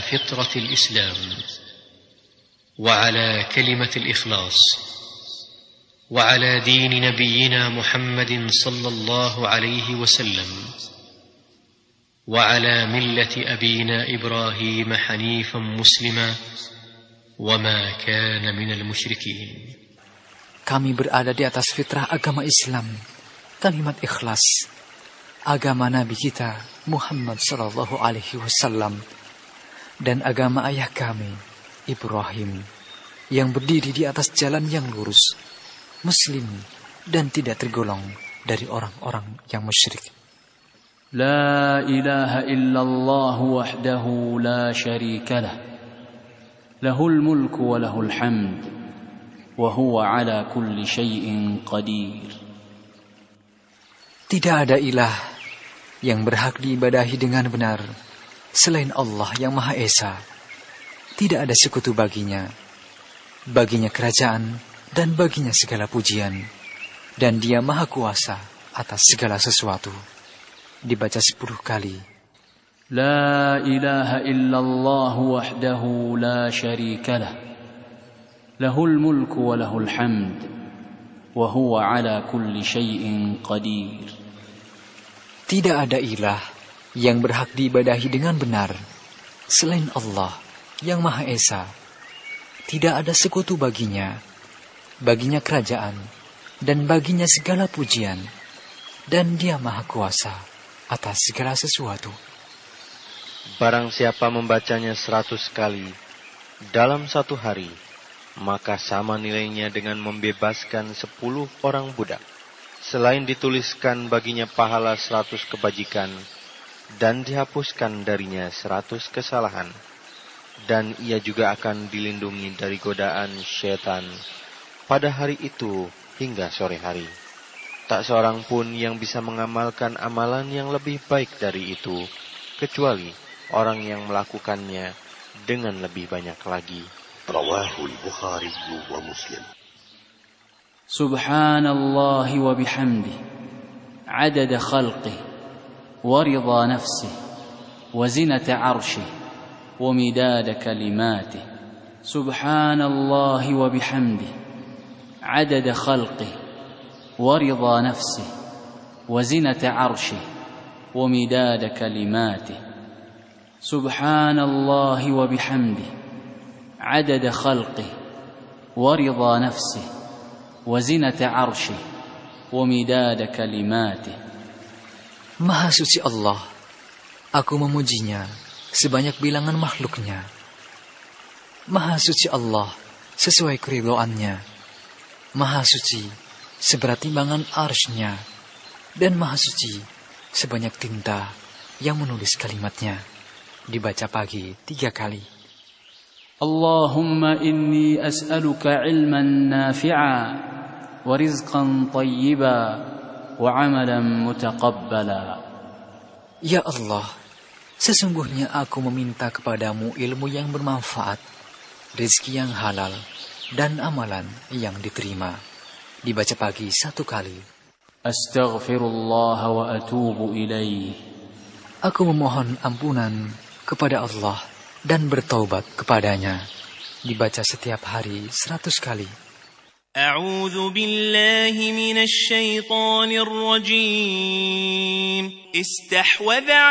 فطرة الإسلام وعلى كلمة الإخلاص وعلى دين نبينا محمد صلى الله عليه وسلم وعلى ملة أبينا إبراهيم حنيفا مسلما وما كان من المشركين. Kami berada di atas fitrah agama Islam, kalimat ikhlas, agama Nabi kita Muhammad sallallahu alaihi wasallam, dan agama ayah kami Ibrahim yang berdiri di atas jalan yang lurus, muslim dan tidak tergolong dari orang-orang yang musyrik. La ilaha illallah wahdahu la syarika lah, lahul mulku wa lahul hamd wa huwa ala kulli syai'in qadir. Tidak ada ilah yang berhak diibadahi dengan benar selain Allah yang Maha Esa. Tidak ada sekutu baginya. Baginya kerajaan dan baginya segala pujian. Dan Dia Maha Kuasa atas segala sesuatu. Dibaca 10 kali. La ilaha illallah wahdahu la syarika lah, lahul mulku wa lahul hamd wa huwa ala kulli syai'in qadir. Tidak ada ilah yang berhak diibadahi dengan benar selain Allah yang Maha Esa. Tidak ada sekutu baginya. Baginya kerajaan dan baginya segala pujian. Dan Dia Maha Kuasa atas segala sesuatu. Barang siapa membacanya 100 kali dalam satu hari, maka sama nilainya dengan membebaskan 10 orang budak. Selain dituliskan baginya pahala 100 kebajikan, dan dihapuskan darinya 100 kesalahan. Dan ia juga akan dilindungi dari godaan syaitan pada hari itu hingga sore hari. Tak seorang pun yang bisa mengamalkan amalan yang lebih baik dari itu, kecuali orang yang melakukannya dengan lebih banyak lagi. Rawahul Bukhari wa Muslim. Subhanallah wa bihamdih, adada khalqih, wa ridha nafsih, wa zinata arshih, wa midada kalimatih. Subhanallah wa bihamdih, adada khalqih, wa ridha nafsih, wa zinata arshih, wa midada kalimatih. Subhanallah wa bihamdih, adada khalqih, wa ridha nafsih, wa zinata arshih, wa midada kalimatih. Maha suci Allah, aku memujinya sebanyak bilangan makhluknya. Maha suci Allah sesuai keridhoannya. Maha suci seberat timbangan arsy-Nya. Dan Maha suci sebanyak tinta yang menulis kalimatnya. Dibaca pagi 3 kali. Allahumma inni as'aluka ilman nafi'a wa rizqan tayyiba wa amalan mutaqabbala. Ya Allah, sesungguhnya aku meminta kepadamu ilmu yang bermanfaat, rezeki yang halal, dan amalan yang diterima. Dibaca pagi 1 kali. Astaghfirullah wa atubu ilaih. Aku memohon ampunan kepada Allah dan bertaubat kepadanya. Dibaca setiap hari 100 kali. A'udzu billahi minasy syaithanir rajim. Istahwadha